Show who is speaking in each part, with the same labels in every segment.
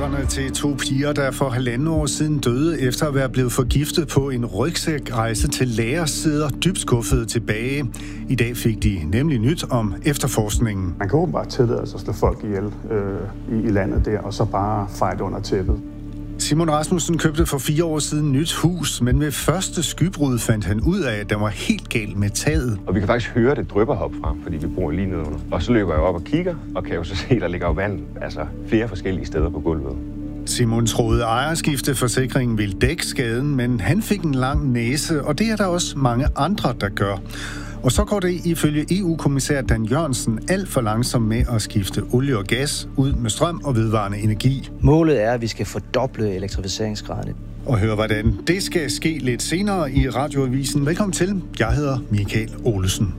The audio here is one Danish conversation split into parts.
Speaker 1: forældrene til 2 piger, der for 1,5 år siden døde efter at være blevet forgiftet på en rygsækrejse til Laos, sidder dybt skuffede tilbage. I dag fik de nemlig nyt om efterforskningen.
Speaker 2: Man kan åbenbart tillade sig at slå folk ihjel i landet der, og så bare feje det under tæppet.
Speaker 1: Simon Rasmussen købte for 4 år siden nyt hus, men ved første skybrud fandt han ud af, at der var helt galt med taget.
Speaker 3: Og vi kan faktisk høre det drypper heroppe fra, fordi vi bor lige nedenunder. Og så løber jeg op og kigger, og kan jo så se, der ligger jo vand, flere forskellige steder på gulvet.
Speaker 1: Simon troede ejerskifteforsikringen ville dække skaden, men han fik en lang næse, og det er der også mange andre, der gør. Og så går det ifølge EU-kommissær Dan Jørgensen alt for langsomt med at skifte olie og gas ud med strøm og vedvarende energi.
Speaker 4: Målet er, at vi skal fordoble elektrificeringsgraden.
Speaker 1: Og høre, hvordan det skal ske lidt senere i Radioavisen. Velkommen til. Jeg hedder Michael Olesen.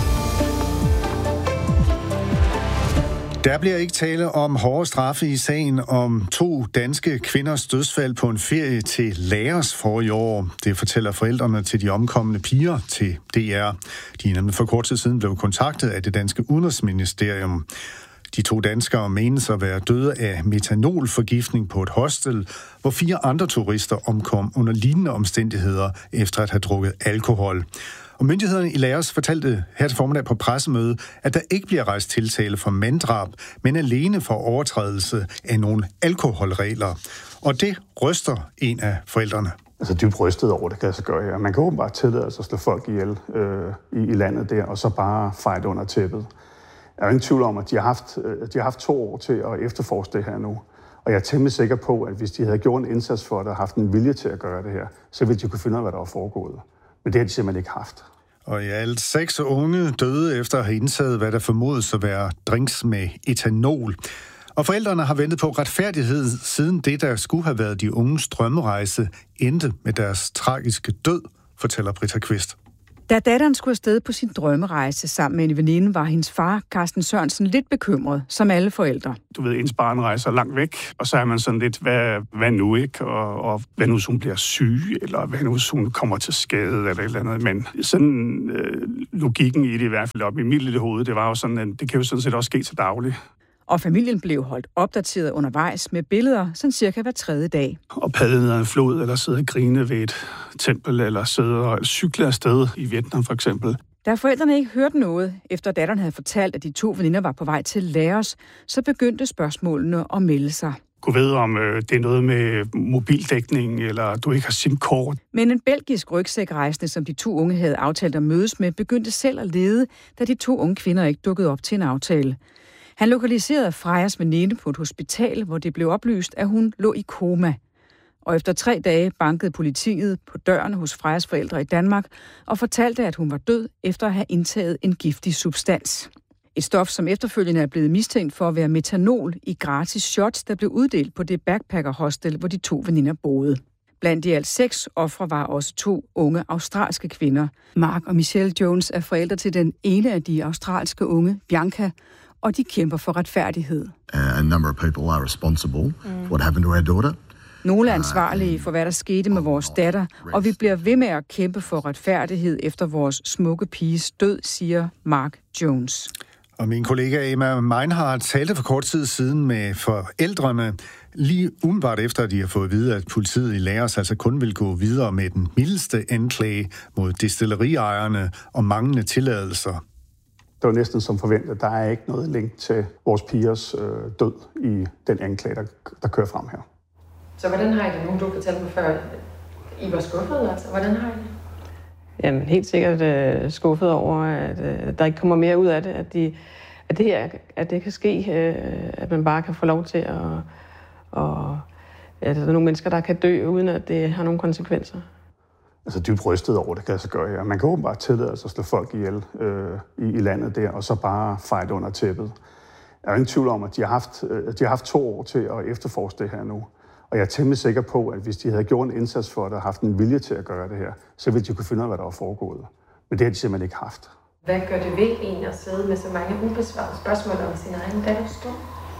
Speaker 1: Der bliver ikke tale om hårde straffe i sagen om 2 danske kvinders dødsfald på en ferie til Laos forrige år. Det fortæller forældrene til de omkomne piger til DR. De er nemlig for kort tid siden blev kontaktet af det danske udenrigsministerium. De 2 danskere menes at være døde af metanolforgiftning på et hostel, hvor 4 andre turister omkom under lignende omstændigheder efter at have drukket alkohol. Og myndighederne i Laos fortalte her til formiddag på pressemøde, at der ikke bliver rejst tiltale for manddrab, men alene for overtrædelse af nogle alkoholregler. Og det ryster en af forældrene.
Speaker 2: Altså dybt rystet over det, kan jeg så gøre her. Man kan åbenbart tillade sig at slå folk ihjel i landet der, og så bare feje det under tæppet. Jeg er ingen tvivl om, at de har haft 2 år til at efterforske det her nu. Og jeg er temmelig sikker på, at hvis de havde gjort en indsats for det og haft en vilje til at gøre det her, så ville de kunne finde ud af, hvad der var foregået. Men det har de simpelthen ikke haft.
Speaker 1: Og i alt 6 unge døde efter at have indtaget, hvad der formodes at være drinks med etanol. Og forældrene har ventet på retfærdighed siden det, der skulle have været de unges drømmerejse, endte med deres tragiske død, fortæller Britta Kvist.
Speaker 5: Da datteren skulle afsted på sin drømmerejse sammen med en veninde, var hendes far, Carsten Sørensen, lidt bekymret, som alle forældre.
Speaker 2: Du ved, ens barn rejser langt væk, og så er man sådan lidt, hvad nu ikke? Og hvad nu, hvis hun bliver syg, eller hvad nu, hvis hun kommer til skade, eller et eller andet. Men sådan logikken i det i hvert fald op i mit lille hoved, det var jo sådan, at det kan jo sådan set også ske til daglig.
Speaker 5: Og familien blev holdt opdateret undervejs med billeder, sådan cirka hver 3. dag.
Speaker 2: Og padle ned ad en flod, eller sidde og grine ved et tempel, eller sidde og cykle afsted i Vietnam for eksempel.
Speaker 5: Da forældrene ikke hørte noget, efter datteren havde fortalt, at de 2 veninder var på vej til Laos, så begyndte spørgsmålene at melde sig.
Speaker 2: Kunne vide, om det er noget med mobildækning, eller du ikke har SIM-kort.
Speaker 5: Men en belgisk rygsækrejsende, som de 2 unge havde aftalt at mødes med, begyndte selv at lede, da de 2 unge kvinder ikke dukkede op til en aftale. Han lokaliserede Frejas veninde på et hospital, hvor det blev oplyst, at hun lå i koma. Og efter 3 dage bankede politiet på døren hos Frejas forældre i Danmark og fortalte, at hun var død efter at have indtaget en giftig substans. Et stof, som efterfølgende er blevet mistænkt for at være metanol i gratis shots, der blev uddelt på det backpacker-hostel, hvor de 2 veninder boede. Blandt de alt 6 ofre var også 2 unge australske kvinder. Mark og Michelle Jones er forældre til den ene af de australske unge, Bianca, og de kæmper for retfærdighed.
Speaker 6: A number of people are responsible for what happened to our daughter.
Speaker 5: Nogle er ansvarlige for, hvad der skete med vores datter, og vi bliver ved med at kæmpe for retfærdighed efter vores smukke piges død, siger Mark Jones.
Speaker 1: Og min kollega Emma Meinhardt talte for kort tid siden med forældrene, lige umiddelbart efter, at de har fået at vide, at politiet i Laos altså kun vil gå videre med den mildeste anklage mod destilleriejerne og manglende tilladelser.
Speaker 2: Det var næsten som forventet. Der er ikke noget link til vores pigers død i den anklage, der kører frem her.
Speaker 7: Så hvordan har I det nu? Du fortalte mig før, I var skuffet, altså. Hvordan har I det?
Speaker 8: Jamen, helt sikkert skuffet over, at der ikke kommer mere ud af det. At det kan ske, at man bare kan få lov til at der er nogle mennesker, der kan dø, uden at det har nogle konsekvenser.
Speaker 2: Altså dybt rystet over det, kan jeg så gøre her. Man kan åbenbart tillade sig at slå folk ihjel i landet der, og så bare feje det under tæppet. Jeg er ingen tvivl om, at de har haft 2 år til at efterforske det her nu. Og jeg er temmelig sikker på, at hvis de havde gjort en indsats for det og haft en vilje til at gøre det her, så ville de kunne finde ud af, hvad der var foregået. Men det har de simpelthen ikke haft.
Speaker 7: Hvad gør det ved en at sidde med så mange ubesvarede spørgsmål om sin egen datters død?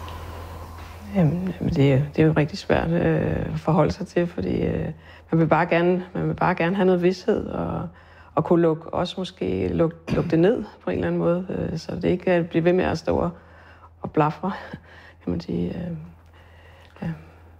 Speaker 8: Jamen, det er jo rigtig svært at forholde sig til, fordi man vil bare gerne have noget vished og kunne lukke det ned på en eller anden måde, så det ikke bliver ved med at stå og blafre, kan man sige. Ja.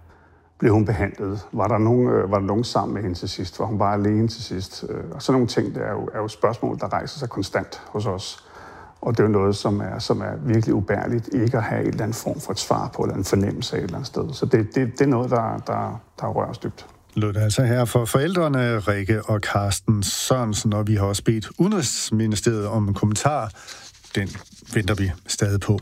Speaker 2: blev hun behandlet? Var der nogen sammen med hende til sidst? Var hun bare alene til sidst? Og sådan nogle ting, det er jo spørgsmål, der rejser sig konstant hos os. Og det er jo noget, som er virkelig ubærligt, ikke at have en eller anden form for et svar på, eller en fornemmelse af et eller andet sted. Så det er noget, der rører os dybt.
Speaker 1: Lød altså her for forældrene Rikke og Carsten Sørensen, og vi har også bedt Udenrigsministeriet om en kommentar. Den venter vi stadig på.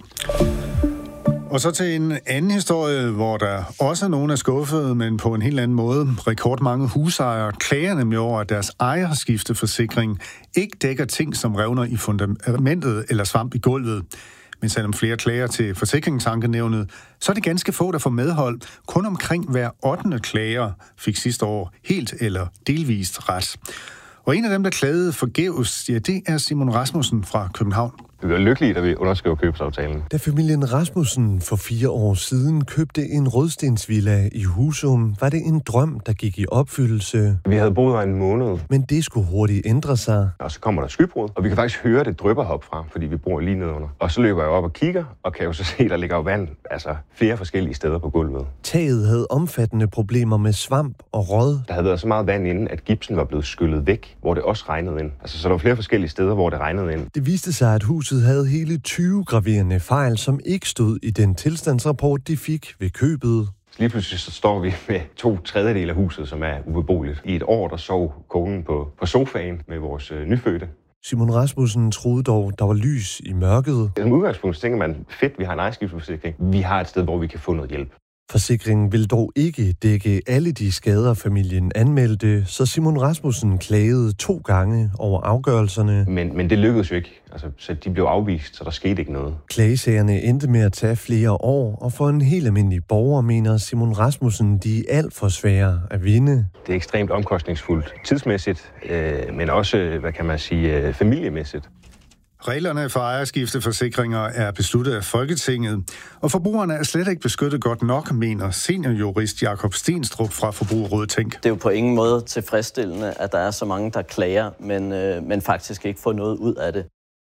Speaker 1: Og så til en anden historie, hvor der også er nogen er skuffet, men på en helt anden måde. Rekordmange husejere klager nemlig over, at deres ejerskifteforsikring ikke dækker ting som revner i fundamentet eller svamp i gulvet. Men selvom flere klager til Forsikringsankenævnet, så er det ganske få, der får medhold. Kun omkring hver 8. klager fik sidste år helt eller delvist ret. Og en af dem, der klagede forgæves, ja, det er Simon Rasmussen fra København.
Speaker 3: Vi var lykkelige, da vi underskrev købsaftalen.
Speaker 9: Da familien Rasmussen for 4 år siden købte en rødstensvilla i Husum, var det en drøm, der gik i opfyldelse.
Speaker 3: Vi havde boet her en måned.
Speaker 9: Men det skulle hurtigt ændre sig.
Speaker 3: Og så kommer der skybrud, og vi kan faktisk høre det drypper herop fra, fordi vi bor lige nedenunder. Og så løber jeg op og kigger, og kan jo så se, der ligger jo vand, altså flere forskellige steder på gulvet.
Speaker 9: Taget havde omfattende problemer med svamp og råd.
Speaker 3: Der havde været så meget vand inden, at gipsen var blevet skyllet væk, hvor det også regnede ind. Altså, så der var flere forskellige steder, hvor det regnede ind.
Speaker 9: Det viste sig, at huset havde hele 20 graverende fejl, som ikke stod i den tilstandsrapport, de fik ved købet.
Speaker 3: Lige pludselig så står vi med 2/3 af huset, som er ubeboeligt. I et år, der sov konen på sofaen med vores nyfødte.
Speaker 9: Simon Rasmussen troede dog, der var lys i mørket.
Speaker 3: Som udgangspunkt tænker man, fedt, vi har en ejerskifteforsikring. Vi har et sted, hvor vi kan få noget hjælp.
Speaker 9: Forsikringen vil dog ikke dække alle de skader, familien anmeldte, så Simon Rasmussen klagede 2 gange over afgørelserne.
Speaker 3: Men det lykkedes jo ikke. Altså, så de blev afvist, så der skete ikke noget.
Speaker 9: Klagesagerne endte med at tage flere år, og for en helt almindelig borger mener Simon Rasmussen, de er alt for svære at vinde.
Speaker 3: Det er ekstremt omkostningsfuldt tidsmæssigt, men også, familiemæssigt.
Speaker 1: Reglerne for ejerskifteforsikringer er besluttet af Folketinget, og forbrugerne er slet ikke beskyttet godt nok, mener seniorjurist Jakob Stenstrup fra Forbrugerrådet Tænk.
Speaker 10: Det er jo på ingen måde tilfredsstillende, at der er så mange, der klager, men faktisk ikke får noget ud af det.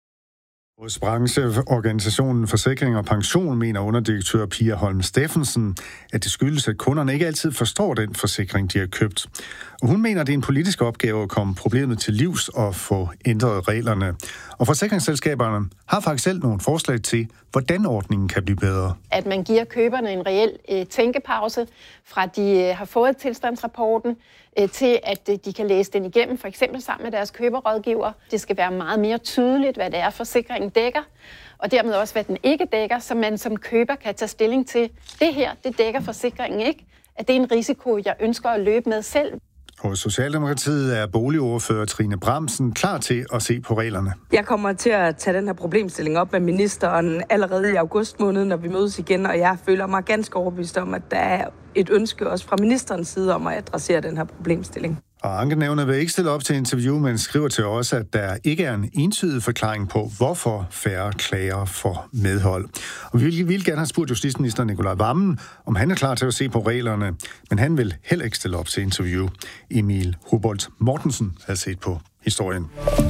Speaker 1: Hos brancheorganisationen Forsikring og Pension mener underdirektør Pia Holm Steffensen, at det skyldes, at kunderne ikke altid forstår den forsikring, de har købt. Og hun mener, at det er en politisk opgave at komme problemet til livs og få ændret reglerne. Og forsikringsselskaberne har faktisk selv nogle forslag til, hvordan ordningen kan blive bedre.
Speaker 11: At man giver køberne en reel tænkepause, fra de har fået tilstandsrapporten, til at de kan læse den igennem, for eksempel sammen med deres køberrådgiver. Det skal være meget mere tydeligt, hvad det er, forsikringen dækker, og dermed også, hvad den ikke dækker, så man som køber kan tage stilling til, det her, det dækker forsikringen ikke, at det er en risiko, jeg ønsker at løbe med selv.
Speaker 1: Hos Socialdemokratiet er boligordfører Trine Bramsen klar til at se på reglerne.
Speaker 12: Jeg kommer til at tage den her problemstilling op med ministeren allerede i august måned, når vi mødes igen, og jeg føler mig ganske overbevist om, at der er et ønske også fra ministerens side om at adressere den her problemstilling.
Speaker 1: Og ankenævnet vil ikke stille op til interview, men skriver til os, at der ikke er en entydig forklaring på, hvorfor færre klager får medhold. Og vi vil gerne have spurgt justitsminister Nicolai Wammen, om han er klar til at se på reglerne, men han vil heller ikke stille op til interview. Emil Hubolt Mortensen har set på historien.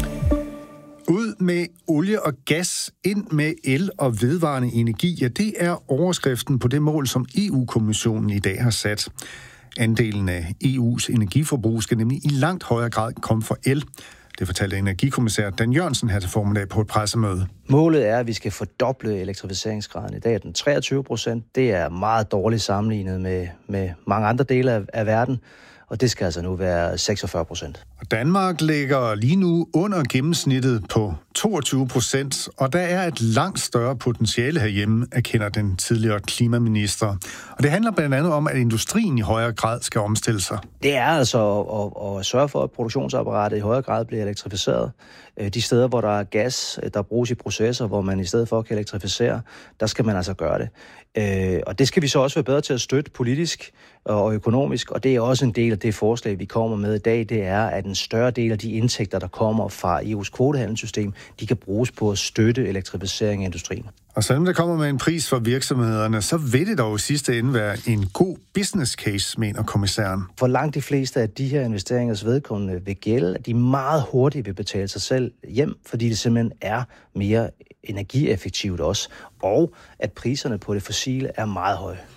Speaker 1: Ud med olie og gas, ind med el og vedvarende energi, ja, det er overskriften på det mål, som EU-kommissionen i dag har sat. Andelen af EU's energiforbrug skal nemlig i langt højere grad komme fra el. Det fortalte energikommissær Dan Jørgensen her til formiddag på et pressemøde.
Speaker 4: Målet er, at vi skal fordoble elektrificeringsgraden. I dag er den 23%. Det er meget dårligt sammenlignet med mange andre dele af verden. Og det skal altså nu være 46%.
Speaker 1: Og Danmark ligger lige nu under gennemsnittet på 22%, og der er et langt større potentiale herhjemme, erkender den tidligere klimaminister. Og det handler blandt andet om, at industrien i højere grad skal omstille sig.
Speaker 4: Det er altså at sørge for, at produktionsapparatet i højere grad bliver elektrificeret. De steder, hvor der er gas, der bruges i processer, hvor man i stedet for kan elektrificere, der skal man altså gøre det. Og det skal vi så også være bedre til at støtte politisk og økonomisk, og det er også en del af det forslag, vi kommer med i dag, det er, at en større del af de indtægter, der kommer fra EU's kvotehandelssystem, de kan bruges på at støtte elektrificering af industrien.
Speaker 1: Og selvom det kommer med en pris for virksomhederne, så vil det dog i sidste ende være en god business case, mener kommissæren.
Speaker 4: For langt de fleste af de her investeringers vedkommende vil gælde, at de meget hurtigt vil betale sig selv hjem, fordi det simpelthen er mere energieffektivt også, og at priserne på det fossile er meget høje.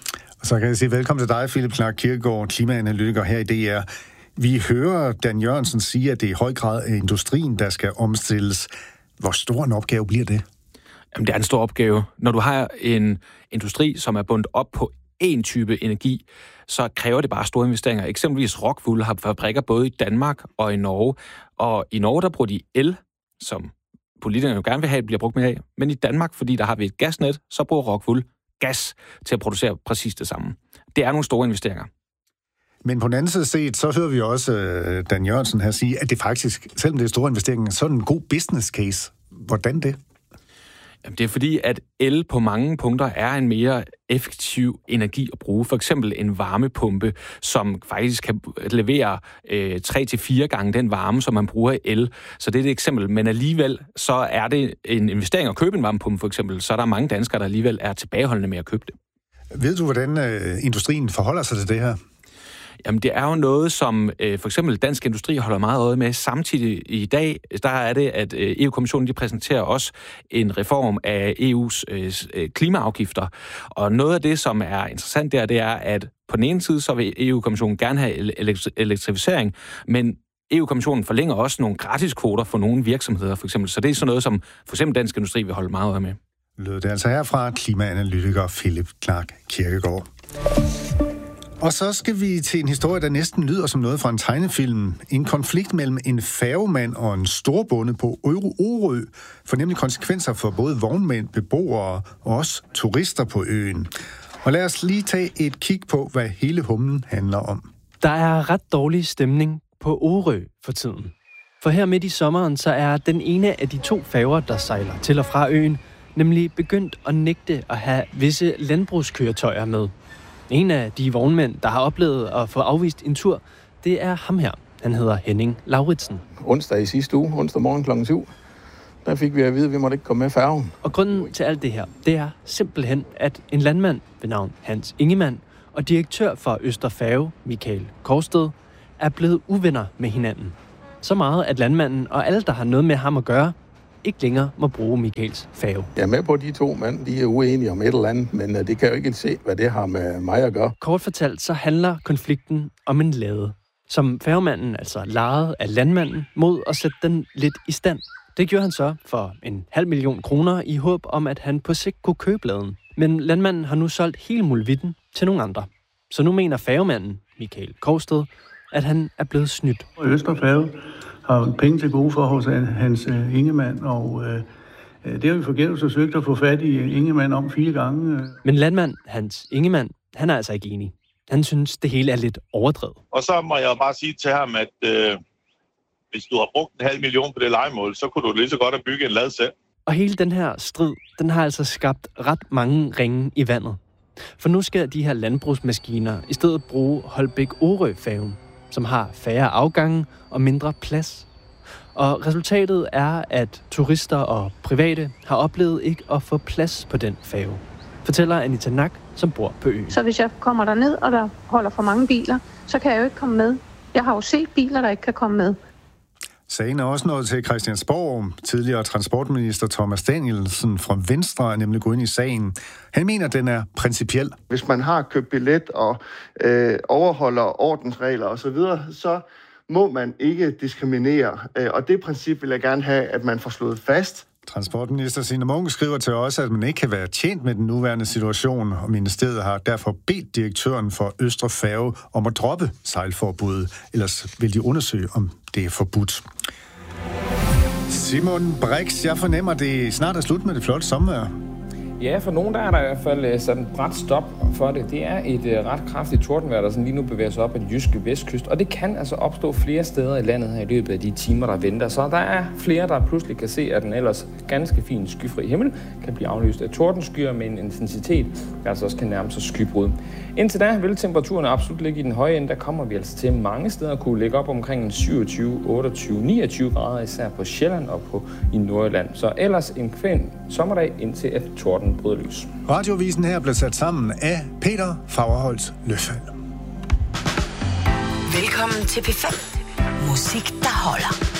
Speaker 1: Så kan jeg sige velkommen til dig, Philip Clark Kirkegaard, klimaanalytiker her i DR. Vi hører Dan Jørgensen sige, at det i høj grad er industrien, der skal omstilles. Hvor stor en opgave bliver det?
Speaker 13: Jamen, det er en stor opgave. Når du har en industri, som er bundet op på én type energi, så kræver det bare store investeringer. Eksempelvis Rockwool har fabrikker både i Danmark og i Norge. Og i Norge, der bruger de el, som politikerne jo gerne vil have, bliver brugt mere af. Men i Danmark, fordi der har vi et gasnet, så bruger Rockwool gas til at producere præcis det samme. Det er nogle store investeringer.
Speaker 1: Men på den anden side set, så hører vi også Dan Jørgensen her sige, at det faktisk, selvom det er store investeringer, så er det en god business case. Hvordan det?
Speaker 13: Jamen, det er fordi, at el på mange punkter er en mere effektiv energi at bruge. For eksempel en varmepumpe, som faktisk kan levere 3-4 gange den varme, som man bruger i el. Så det er et eksempel. Men alligevel, så er det en investering at købe en varmepumpe, for eksempel. Så er der mange danskere, der alligevel er tilbageholdende med at købe det. Ved du, hvordan industrien forholder sig til det her? Jamen, det er jo noget, som for eksempel Dansk Industri holder meget øje med. Samtidig i dag, der er det, at EU-kommissionen de præsenterer også en reform af EU's klimaafgifter. Og noget af det, som er interessant der, det er, at på den ene side, så vil EU-kommissionen gerne have elektrificering, men EU-kommissionen forlænger også nogle gratiskvoter for nogle virksomheder, for eksempel. Så det er sådan noget, som for eksempel Dansk Industri vil holde meget øje med.
Speaker 1: Lød det altså herfra klimaanalytiker Philip Clark Kirkegaard. Og så skal vi til en historie, der næsten lyder som noget fra en tegnefilm. En konflikt mellem en færgemand og en storbonde på Orø får nemlig konsekvenser for både vognmænd, beboere og også turister på øen. Og lad os lige tage et kig på, hvad hele humlen handler om.
Speaker 14: Der er ret dårlig stemning på Orø for tiden. For her midt i sommeren, så er den ene af de 2 færger, der sejler til og fra øen, nemlig begyndt at nægte at have visse landbrugskøretøjer med. En af de vognmænd, der har oplevet at få afvist en tur, det er ham her. Han hedder Henning Lauritsen.
Speaker 15: Onsdag i sidste uge, onsdag morgen kl. 7, der fik vi at vide, at vi måtte ikke komme med færgen.
Speaker 14: Og grunden til alt det her, det er simpelthen, at en landmand ved navn Hans Ingemann og direktør for Østerfærge, Michael Korsted, er blevet uvenner med hinanden. Så meget, at landmanden og alle, der har noget med ham at gøre, ikke længere må bruge Michaels færge.
Speaker 15: Jeg er med på, at de 2 mænd de er uenige om et eller andet, men det kan jo ikke se, hvad det har med mig at gøre.
Speaker 14: Kort fortalt, så handler konflikten om en lade, som færgemanden altså lejede af landmanden mod at sætte den lidt i stand. Det gjorde han så for 500.000 kroner i håb om, at han på sigt kunne købe laden. Men landmanden har nu solgt hele muligheden til nogle andre. Så nu mener færgemanden, Michael Korsted, at han er blevet snydt.
Speaker 16: Østerfærge har penge til gode for hos Hans Ingemann, og det har vi forgæves forsøgt at få fat i Ingemann om 4 gange.
Speaker 14: Men landmand Hans Ingemann, han er altså ikke enig. Han synes, det hele er lidt overdrevet.
Speaker 17: Og så må jeg bare sige til ham, at hvis du har brugt 500.000 på det lejemål, så kunne du lige så godt have bygget en lad selv.
Speaker 14: Og hele den her strid, den har altså skabt ret mange ringe i vandet. For nu skal de her landbrugsmaskiner i stedet bruge Holbæk-Orø-færgen, som har færre afgange og mindre plads. Og resultatet er, at turister og private har oplevet ikke at få plads på den færge, fortæller Anita Nak, som bor på øen.
Speaker 18: Så hvis jeg kommer derned, og der holder for mange biler, så kan jeg jo ikke komme med. Jeg har jo set biler, der ikke kan komme med.
Speaker 1: Sagen er også nået til Christiansborg. Tidligere transportminister Thomas Danielsen fra Venstre er nemlig gået ind i sagen. Han mener, at den er principiel.
Speaker 19: Hvis man har købt billet og overholder ordensregler osv., så må man ikke diskriminere. Og det princip vil jeg gerne have, at man får slået fast.
Speaker 1: Transportminister Signe Munk skriver til os, at man ikke kan være tjent med den nuværende situation, og ministeriet har derfor bedt direktøren for Østre Færge om at droppe sejlforbuddet. Ellers vil de undersøge, om det er forbudt. Simon Brix, jeg fornemmer, det snart er slut med det flotte sommervejr.
Speaker 20: Ja, for nogen der er der i hvert fald sat en brat stop for det. Det er et ret kraftigt tordenvejr, der sådan lige nu bevæger sig op ad den jyske vestkyst. Og det kan altså opstå flere steder i landet her i løbet af de timer, der venter. Så der er flere, der pludselig kan se, at den ellers ganske fin skyfri himmel kan blive afløst af tordenskyer med en intensitet, der altså også kan nærme sig skybrud. Indtil da vil temperaturen absolut ligge i den høje ende. Der kommer vi altså til mange steder at kunne ligge op omkring 27, 28, 29 grader, især på Sjælland og i Nordjylland. Så ellers en kvæn sommerdag indtil at torden bryder løs.
Speaker 1: Radiovisen her blev sat sammen af Peter Fagerholz Løffel.
Speaker 21: Velkommen til P5. Musik, der holder.